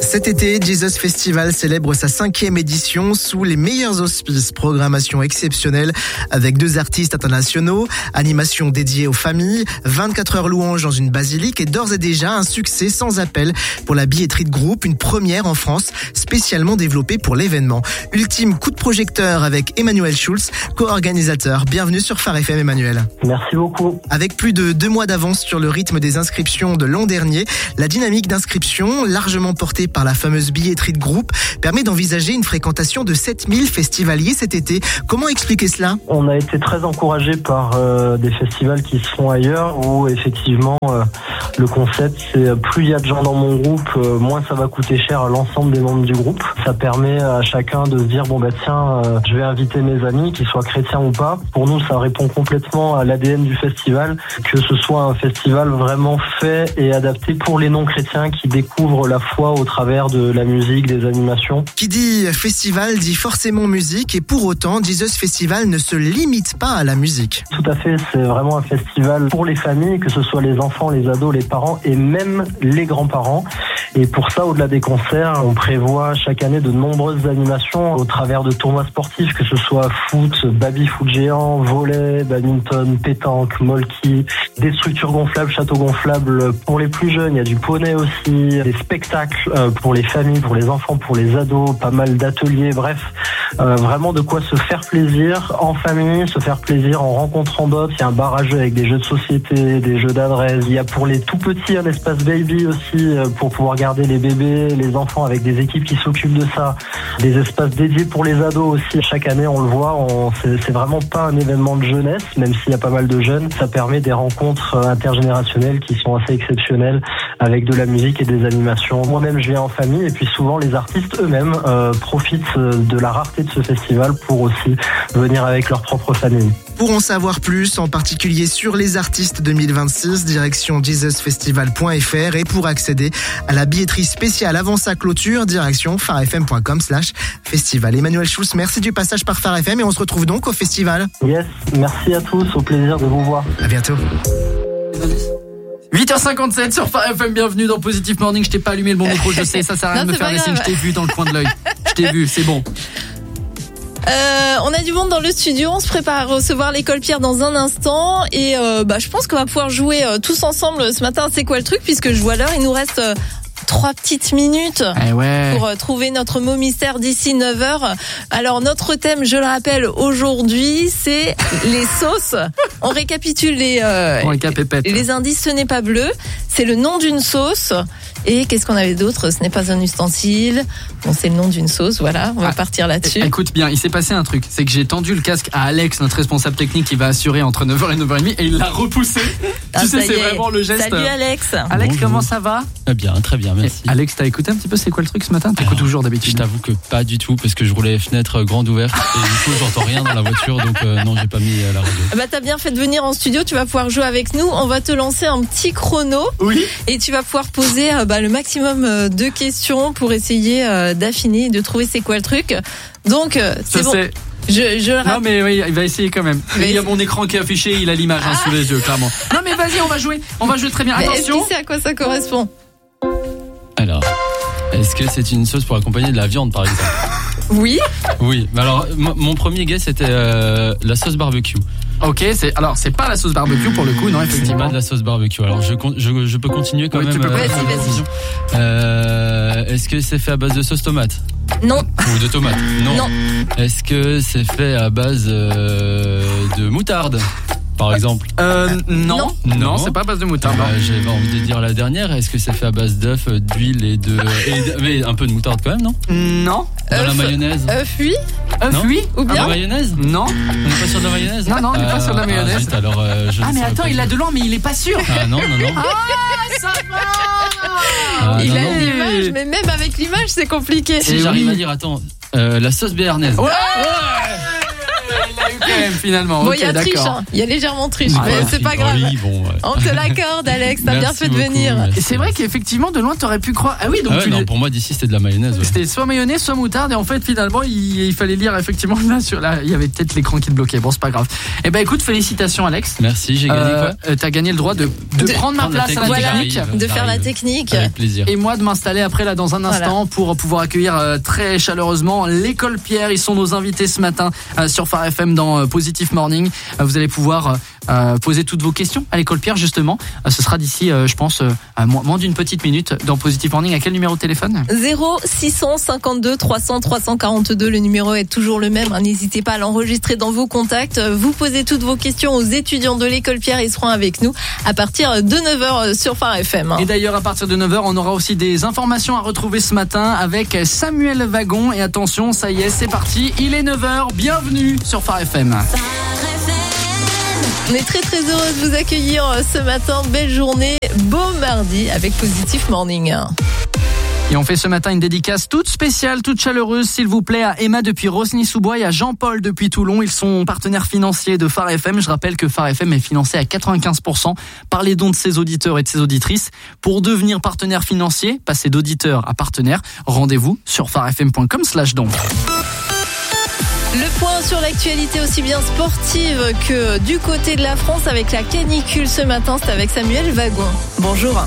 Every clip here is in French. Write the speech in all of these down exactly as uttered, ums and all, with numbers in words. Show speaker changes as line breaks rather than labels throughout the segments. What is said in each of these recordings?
Cet été, Jesus Festival célèbre sa cinquième édition sous les meilleurs auspices. Programmation exceptionnelle avec deux artistes internationaux, animation dédiée aux familles, vingt-quatre heures louanges dans une basilique et d'ores et déjà un succès sans appel pour la billetterie de groupe, une première en France spécialement développée pour l'événement. Ultime coup de projecteur avec Emmanuel Schulz, co-organisateur. Bienvenue sur Phare F M, Emmanuel.
Merci beaucoup.
Avec plus de deux mois d'avance sur le rythme des inscriptions de l'an dernier, la dynamique d'inscription, largement portée par la fameuse billetterie de groupe, permet d'envisager une fréquentation de sept mille festivaliers cet été. Comment expliquer cela ?
On a été très encouragés par euh, des festivals qui se font ailleurs où effectivement euh, le concept c'est plus il y a de gens dans mon groupe, euh, moins ça va coûter cher à l'ensemble des membres du groupe. Ça permet à chacun de se dire bon bah tiens euh, je vais inviter mes amis, qu'ils soient chrétiens ou pas. Pour nous ça répond complètement à l'A D N du festival, que ce soit un festival vraiment fait et adapté pour les non-chrétiens qui découvrent la foi au travers de la musique, des animations.
Qui dit festival dit forcément musique, et pour autant Jesus Festival ne se limite pas à la musique.
Tout à fait, c'est vraiment un festival pour les familles, que ce soit les enfants, les ados, les parents et même les grands-parents. Et pour ça, au-delà des concerts, on prévoit chaque année de nombreuses animations au travers de tournois sportifs, que ce soit foot, baby-foot géant, volley, badminton, pétanque, molki, des structures gonflables, châteaux gonflables pour les plus jeunes. Il y a du poney aussi, des spectacles pour les familles, pour les enfants, pour les ados, pas mal d'ateliers, bref, euh, vraiment de quoi se faire plaisir en famille, se faire plaisir en rencontrant d'autres. Il y a un bar à jeux avec des jeux de société, des jeux d'adresse. Il y a pour les tout petits un espace baby aussi pour pouvoir garder les bébés, les enfants avec des équipes qui s'occupent de ça. Des espaces dédiés pour les ados aussi. Chaque année, on le voit, on, c'est, c'est vraiment pas un événement de jeunesse, même s'il y a pas mal de jeunes. Ça permet des rencontres intergénérationnelles qui sont assez exceptionnelles avec de la musique et des animations. Moi-même, je viens en famille et puis souvent les artistes eux-mêmes euh, profitent de la rareté de ce festival pour aussi venir avec leur propre famille.
Pour en savoir plus, en particulier sur les artistes deux mille vingt-six, direction jesus festival point f r, et pour accéder à la billetterie spéciale avant sa clôture, direction pharefm point com slash festival. Emmanuel Schulz, merci du passage par Phare F M et on se retrouve donc au festival.
Yes, merci à tous, au plaisir de vous voir.
À bientôt.
huit heures cinquante-sept sur Phare F M, bienvenue dans Positive Morning. Je t'ai pas allumé le bon micro, je sais, ça sert à rien
non,
de me faire des signes, je t'ai vu dans le coin de l'œil. Je t'ai vu, c'est bon.
Euh, on a du monde dans le studio, on se prépare à recevoir l'école Pierre dans un instant et euh, bah, je pense qu'on va pouvoir jouer euh, tous ensemble ce matin. C'est quoi le truc, puisque je vois l'heure, il nous reste euh, trois petites minutes
eh ouais.
pour euh, trouver notre mot mystère d'ici neuf heures. Alors notre thème, je le rappelle, aujourd'hui, c'est les sauces. On récapitule les, euh,
On récapépète.
les indices, ce n'est pas bleu, c'est le nom d'une sauce. Et qu'est-ce qu'on avait d'autre ? Ce n'est pas un ustensile. Bon, c'est le nom d'une sauce, voilà, on va ah, partir là-dessus.
Écoute bien, il s'est passé un truc, c'est que j'ai tendu le casque à Alex, notre responsable technique qui va assurer entre neuf heures et neuf heures trente, et il l'a repoussé.
Ah,
tu sais, c'est vraiment le geste.
Salut Alex.
Alex,
Bonjour.
comment ça va ?
Très bien, très bien, merci.
Et Alex, t'as écouté un petit peu c'est quoi le truc ce matin ? T'écoutes
Alors,
toujours d'habitude ?
Je t'avoue que pas du tout, parce que je roulais les fenêtres grandes ouvertes et du coup j'entends rien dans la voiture, donc euh, non, j'ai pas mis euh, la radio.
Bah t'as bien fait de venir en studio, tu vas pouvoir jouer avec nous. On va te lancer un petit chrono.
Oui.
Et tu vas pouvoir poser euh, bah, le maximum euh, de questions pour essayer euh, d'affiner et de trouver c'est quoi le truc. Donc euh, c'est
je
bon.
sais.
Je, je le
Non mais oui, il va essayer quand même.
Mais
il y a mon écran qui est affiché, il a l'image hein, sous les yeux clairement. Non mais vas-y, on va jouer. On va jouer très bien.
Mais
Attention.
est-ce que c'est à quoi ça correspond ?
Alors, est-ce que c'est une sauce pour accompagner de la viande par exemple ?
Oui.
Oui, mais alors m- mon premier guess c'était euh, la sauce barbecue.
Ok, c'est alors c'est pas la sauce barbecue pour le coup, non
C'est pas
effectivement.
de la sauce barbecue. Alors je, con- je, je peux continuer quand
Oui,
même.
tu peux
euh,
Vas-y,
la
vas-y.
précision. Euh, est-ce que c'est fait à base de sauce tomate ?
Non.
Ou de tomate ? Non.
Non.
Est-ce que c'est fait à base euh, de moutarde par exemple ?
Euh non,
Non.
non,
Non.
c'est pas à base de moutarde. non.
Euh, J'avais envie de dire la dernière. Est-ce que c'est fait à base d'œufs, d'huile et de, et de- mais un peu de moutarde quand même, non ?
Non.
Dans la
Œuf.
mayonnaise.
Œuf, oui.
Œuf,
Non.
oui.
Ou
La
bien
mayonnaise ?
Non.
On n'est pas sur de la mayonnaise ?
Non, non, on n'est pas sur de la
Ah,
mayonnaise.
zut, alors, euh, je
Ah
ne
mais
saurais
attends,
pas
il
dire.
a de l'an mais il est pas sûr.
Ah non, non, non.
Ah, ça va.
Ah,
Il
non,
a
non.
l'image, mais même avec l'image, c'est compliqué.
Si
Eh
j'arrive
oui.
à dire, attends, euh, la sauce béarnaise.
Ouais. Il a eu quand même, finalement.
Bon, il
Ok,
y a triche,
d'accord.
hein. Il y a légèrement triche,
Ah,
mais
ouais,
c'est pas grave.
oui, bon, ouais.
On te l'accorde, Alex, t'as bien
Merci
fait de
beaucoup,
venir.
merci.
Et c'est vrai qu'effectivement, de loin, t'aurais pu croire. Ah oui, donc
Ah ouais,
tu
non,
l'as-
pour moi, d'ici, c'était de la mayonnaise. Ouais.
C'était soit mayonnaise, soit moutarde, et en fait, finalement, il, il fallait lire effectivement là sur là, il y avait peut-être l'écran qui te bloquait. Bon, c'est pas grave. Eh ben, écoute, félicitations, Alex.
Merci, j'ai gagné
Euh,
quoi
euh, T'as gagné le droit de, de,
De
prendre ma
prendre la
place à la
technique,
Voilà,
technique.
j'arrive.
de faire la
J'arrive.
technique.
Avec plaisir.
Et moi de m'installer après là dans un instant pour pouvoir accueillir euh, très chaleureusement l'école Pierre. Ils sont nos invités ce matin euh, sur Phare F M dans euh, Positive Morning. Euh, vous allez pouvoir euh, poser toutes vos questions à l'école Pierre justement. Euh, ce sera d'ici, euh, je pense, euh, à moins, moins d'une petite minute dans Positive Morning. À quel numéro de téléphone?
zéro six cent cinquante-deux trois cents trois cent quarante-deux, le numéro est toujours le même, hein. N'hésitez pas à l'enregistrer dans vos contacts. Vous posez toutes vos questions aux étudiants de l'école Pierre, ils seront avec nous à partir de neuf heures sur Phare F M.
Et d'ailleurs, à partir de neuf heures, on aura aussi des informations à retrouver ce matin avec Samuel Wagon. Et attention, ça y est, c'est parti. Il est neuf heures. Bienvenue sur Phare F M.
On est très très heureux de vous accueillir ce matin. Belle journée, beau mardi avec Positive Morning.
Et on fait ce matin une dédicace toute spéciale, toute chaleureuse, s'il vous plaît, à Emma depuis Rosny-sous-Bois et à Jean-Paul depuis Toulon. Ils sont partenaires financiers de Phare F M. Je rappelle que Phare F M est financé à quatre-vingt-quinze pour cent par les dons de ses auditeurs et de ses auditrices. Pour devenir partenaire financier, passer d'auditeur à partenaire, rendez-vous sur pharefm point com slash don.
Le point sur l'actualité aussi bien sportive que du côté de la France avec la canicule ce matin, c'est avec Samuel Wagon. Bonjour.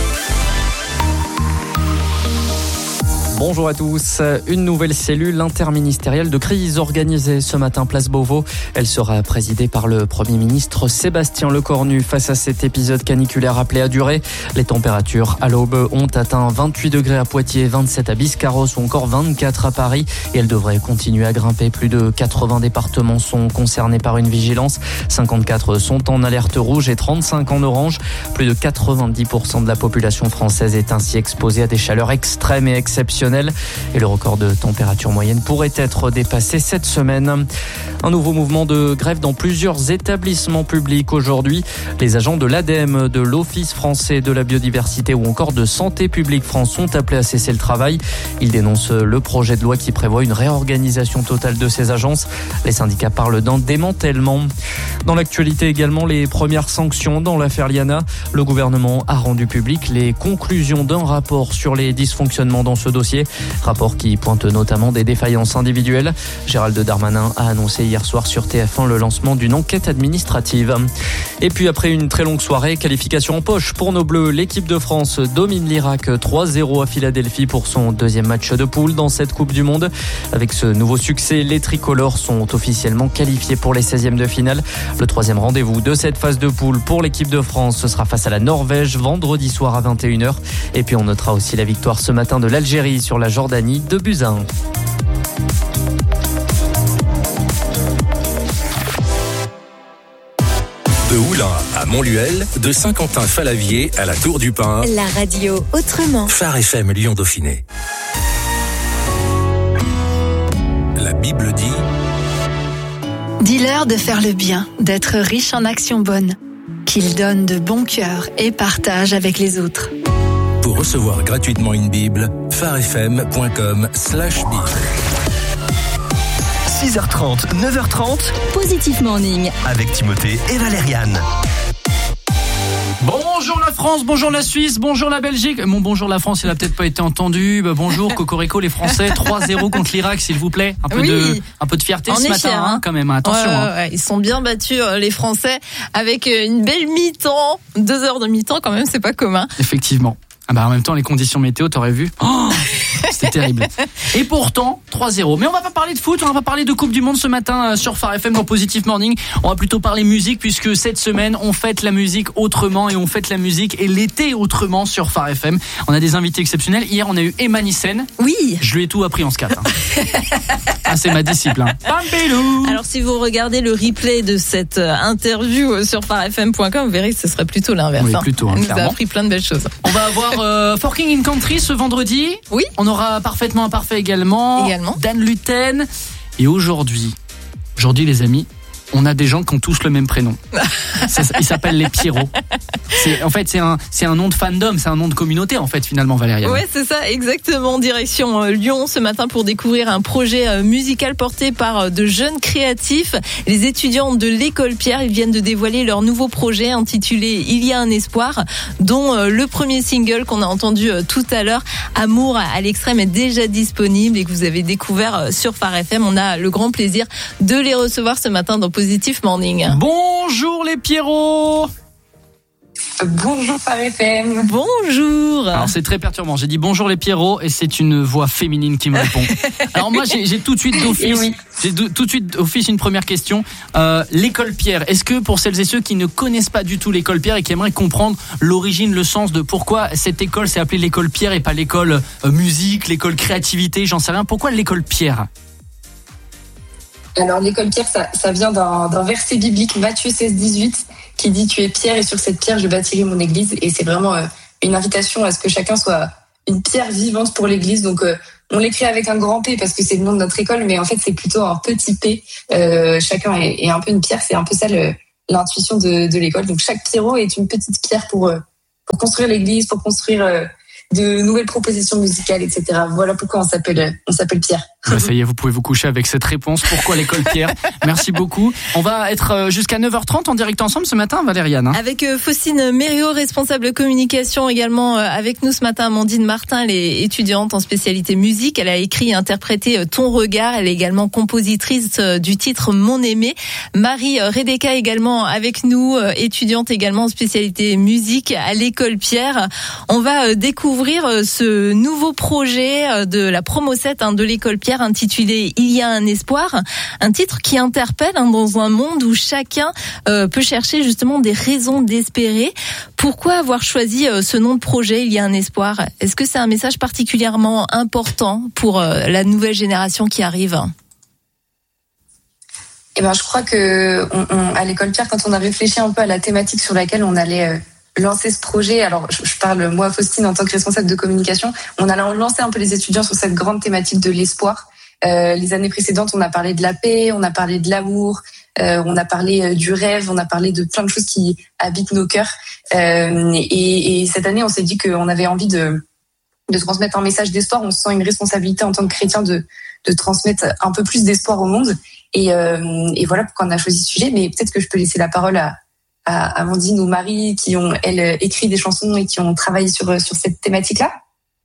Bonjour à tous. Une nouvelle cellule interministérielle de crise organisée ce matin place Beauvau. Elle sera présidée par le Premier ministre Sébastien Lecornu. Face à cet épisode caniculaire appelé à durer, les températures à l'aube ont atteint vingt-huit degrés à Poitiers, vingt-sept à Biscarrosse ou encore vingt-quatre à Paris. Et elles devraient continuer à grimper. Plus de quatre-vingts départements sont concernés par une vigilance. cinquante-quatre sont en alerte rouge et trente-cinq en orange. Plus de quatre-vingt-dix pour cent de la population française est ainsi exposée à des chaleurs extrêmes et exceptionnelles. Et le record de température moyenne pourrait être dépassé cette semaine. Un nouveau mouvement de grève dans plusieurs établissements publics aujourd'hui. Les agents de l'A D E M, de l'Office français de la biodiversité ou encore de Santé publique France sont appelés à cesser le travail. Ils dénoncent le projet de loi qui prévoit une réorganisation totale de ces agences. Les syndicats parlent d'un démantèlement. Dans l'actualité également, les premières sanctions dans l'affaire Liana. Le gouvernement a rendu public les conclusions d'un rapport sur les dysfonctionnements dans ce dossier. Rapport qui pointe notamment des défaillances individuelles. Gérald Darmanin a annoncé hier soir sur T F un le lancement d'une enquête administrative. Et puis après une très longue soirée, qualification en poche pour nos Bleus. L'équipe de France domine l'Irak trois zéro à Philadelphie pour son deuxième match de poule dans cette Coupe du Monde. Avec ce nouveau succès, les tricolores sont officiellement qualifiés pour les seizièmes de finale. Le troisième rendez-vous de cette phase de poule pour l'équipe de France, ce sera face à la Norvège vendredi soir à vingt et une heures. Et puis on notera aussi la victoire ce matin de l'Algérie sur la Jordanie de buts à un.
De Oulin à Montluel, de Saint-Quentin-Falavier à la Tour du Pin.
La radio autrement.
Phare F M Lyon Dauphiné. La Bible dit.
Dis-leur de faire le bien, d'être riche en actions bonnes, qu'ils donnent de bon cœur et partagent avec les autres.
Pour recevoir gratuitement une Bible, pharefm point com slash bible.
six heures trente, neuf heures trente,
Positive Morning.
avec Timothée et Valériane.
Bonjour la France, bonjour la Suisse, bonjour la Belgique. Mon bonjour la France, il a peut-être pas été entendu. Bah, bonjour Cocorico les Français, trois zéro contre l'Irak s'il vous plaît. Un peu
Oui.
de un peu de fierté
On
ce
est
matin
fiers,
hein,
hein.
quand même, attention.
Ouais, ouais,
hein.
ouais. Ils sont bien battus euh, les Français avec euh, une belle mi-temps, deux heures de mi-temps quand même, c'est pas commun.
Effectivement. Ah bah en même temps les conditions météo, t'aurais vu. Oh, c'était terrible. Et pourtant trois zéro. Mais on va pas parler de foot, on va pas parler de Coupe du Monde ce matin sur Phare F M dans Positive Morning. On va plutôt parler musique puisque cette semaine on fête la musique autrement et on fête la musique et l'été autrement sur Phare F M. On a des invités exceptionnels. Hier on a eu Emma Nissen.
Oui.
Je lui ai tout appris en scat. Hein. Ah c'est ma discipline. Hein. Pampelou.
Alors si vous regardez le replay de cette euh, interview sur pharefm point com, vous verrez que ce serait plutôt l'inverse.
Oui,
hein.
plutôt, hein,
Elle nous a
clairement.
appris plein de belles choses.
On va avoir euh, Forking in Country ce vendredi.
Oui.
On aura Parfaitement Imparfait également.
Également.
Dan Luten. Et aujourd'hui, aujourd'hui les amis, On a des gens qui ont tous le même prénom. Ça, ils s'appellent les Pierrot. C'est, en fait, c'est un, c'est un nom de fandom, c'est un nom de communauté, en fait, finalement, Valériane.
Ouais, c'est ça, exactement. Direction euh, Lyon ce matin pour découvrir un projet euh, musical porté par euh, de jeunes créatifs. Les étudiants de l'école Pierre, ils viennent de dévoiler leur nouveau projet intitulé Il y a un espoir, dont euh, le premier single qu'on a entendu euh, tout à l'heure, Amour à l'extrême, est déjà disponible et que vous avez découvert euh, sur Phare F M. On a le grand plaisir de les recevoir ce matin dans Positive Morning.
Bonjour les Pierrot.
Bonjour Phare F M.
Bonjour.
Alors c'est très perturbant. J'ai dit bonjour les Pierrot et c'est une voix féminine qui me répond. Alors moi j'ai, j'ai tout de suite d'office, oui. j'ai do, tout de suite d'office une première question. Euh, l'école Pierre. Est-ce que pour celles et ceux qui ne connaissent pas du tout l'école Pierre et qui aimeraient comprendre l'origine, le sens de pourquoi cette école s'est appelée l'école Pierre et pas l'école euh, musique, l'école créativité, j'en sais rien. Pourquoi l'école Pierre?
Alors l'école Pierre, ça, ça vient d'un, d'un verset biblique, Matthieu seize dix-huit, qui dit « Tu es pierre et sur cette pierre je bâtirai mon église ». Et c'est vraiment euh, une invitation à ce que chacun soit une pierre vivante pour l'église. Donc euh, on l'écrit avec un grand P parce que c'est le nom de notre école, mais en fait c'est plutôt un petit P. Euh, chacun est, est un peu une pierre, c'est un peu ça le, l'intuition de, de l'école. Donc chaque pierrot est une petite pierre pour, euh, pour construire l'église, pour construire euh, de nouvelles propositions musicales, et cetera. Voilà pourquoi on s'appelle, on s'appelle Pierre.
Bah ça y est, vous pouvez vous coucher avec cette réponse. Pourquoi l'école Pierre? Merci beaucoup. On va être jusqu'à neuf heures trente en direct ensemble ce matin, Valériane. Hein.
Avec Faustine Mériot, responsable communication également avec nous ce matin. Amandine Martin, elle est étudiante en spécialité musique. Elle a écrit et interprété Ton regard. Elle est également compositrice du titre Mon aimé. Marie Redeka également avec nous, étudiante également en spécialité musique à l'école Pierre. On va découvrir ce nouveau projet de la promo sept hein, de l'école Pierre, intitulé Il y a un espoir, un titre qui interpelle hein, dans un monde où chacun euh, peut chercher justement des raisons d'espérer. Pourquoi avoir choisi euh, ce nom de projet, Il y a un espoir? Est-ce que c'est un message particulièrement important pour euh, la nouvelle génération qui arrive?
Eh ben, je crois que on, on, à l'école Pierre, quand on a réfléchi un peu à la thématique sur laquelle on allait euh, lancer ce projet, alors je, je parle moi Faustine en tant que responsable de communication, on a lancé un peu les étudiants sur cette grande thématique de l'espoir. Euh, les années précédentes, on a parlé de la paix, on a parlé de l'amour, euh, on a parlé euh, du rêve, on a parlé de plein de choses qui habitent nos cœurs. Euh, et, et cette année, on s'est dit qu'on avait envie de, de transmettre un message d'espoir. On se sent une responsabilité en tant que chrétien de, de transmettre un peu plus d'espoir au monde. Et, euh, et voilà pourquoi on a choisi ce sujet. Mais peut-être que je peux laisser la parole à, à Amandine ou Marie qui ont, elles, écrit des chansons et qui ont travaillé sur, sur cette thématique-là.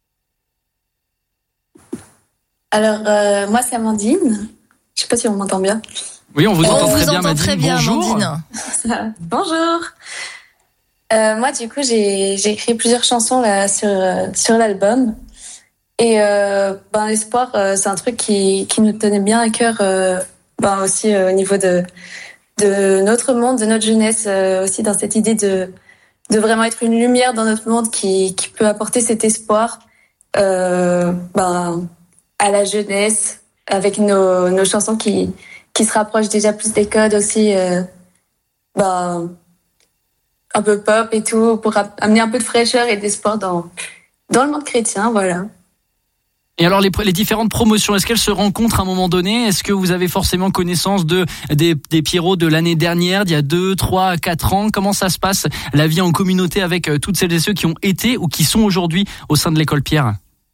Alors, euh, moi, c'est Amandine. Je sais pas si on m'entend bien.
Oui, on vous
on
entend
vous
très bien,
entend très bien,
Bonjour.
Amandine.
Bonjour. Euh, moi, du coup, j'ai, j'ai écrit plusieurs chansons là, sur, sur l'album. Et euh, ben, l'espoir, euh, c'est un truc qui, qui nous tenait bien à cœur euh, ben, aussi euh, au niveau de, de notre monde, de notre jeunesse, euh, aussi dans cette idée de, de vraiment être une lumière dans notre monde qui, qui peut apporter cet espoir. Euh, ben, à la jeunesse, avec nos, nos chansons qui, qui se rapprochent déjà plus des codes aussi, euh, ben, un peu pop et tout, pour amener un peu de fraîcheur et d'espoir dans, dans le monde chrétien, voilà.
Et alors les, les différentes promotions, est-ce qu'elles se rencontrent à un moment donné? Est-ce que vous avez forcément connaissance de des, des Pierrots de l'année dernière, d'il y a deux, trois, quatre ans? Comment ça se passe, la vie en communauté avec toutes celles et ceux qui ont été ou qui sont aujourd'hui au sein de l'école Pierre?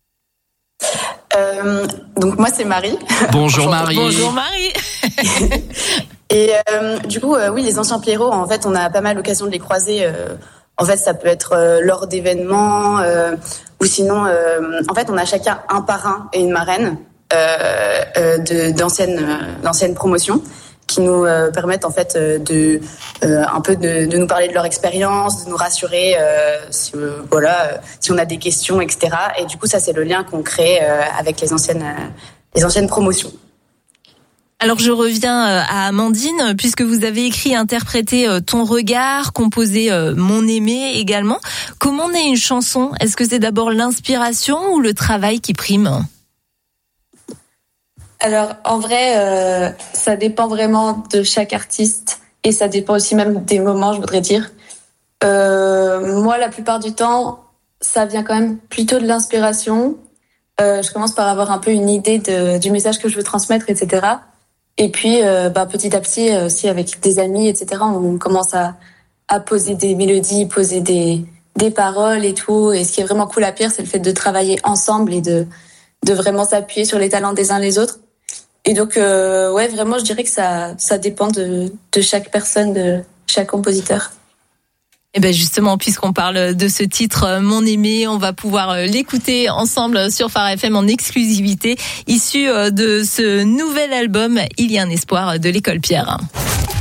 Euh, donc moi c'est Marie.
Bonjour Marie.
Bonjour Marie.
Et euh, du coup euh, oui, les anciens Pierrots, en fait on a pas mal l'occasion de les croiser. Euh, en fait ça peut être euh, lors d'événements euh, ou sinon euh, en fait on a chacun un parrain et une marraine euh, euh, de, d'anciennes euh, d'anciennes promotions qui nous euh, permettent en fait euh, de euh, un peu de, de nous parler de leur expérience, de nous rassurer euh, si, euh, voilà euh, si on a des questions, et cetera. Et du coup ça c'est le lien qu'on crée euh, avec les anciennes euh, les anciennes promotions.
Alors je reviens à Amandine, puisque vous avez écrit et interprété Ton regard, composé Mon aimé également. Comment naît une chanson? Est-ce que c'est d'abord l'inspiration ou le travail qui prime?
Alors, en vrai, euh, ça dépend vraiment de chaque artiste et ça dépend aussi même des moments, je voudrais dire. Euh, moi, la plupart du temps, ça vient quand même plutôt de l'inspiration. Euh, je commence par avoir un peu une idée de, du message que je veux transmettre, et cetera. Et puis, euh, bah, petit à petit, aussi avec des amis, et cetera, on commence à, à poser des mélodies, poser des, des paroles et tout. Et ce qui est vraiment cool à Pierre, c'est le fait de travailler ensemble et de, de vraiment s'appuyer sur les talents des uns les autres. Et donc, euh, ouais, vraiment, je dirais que ça, ça dépend de, de chaque personne, de chaque compositeur.
Et ben justement, puisqu'on parle de ce titre Mon Aimé, on va pouvoir l'écouter ensemble sur Phare F M en exclusivité, issu de ce nouvel album Il y a un espoir de l'école Pierre.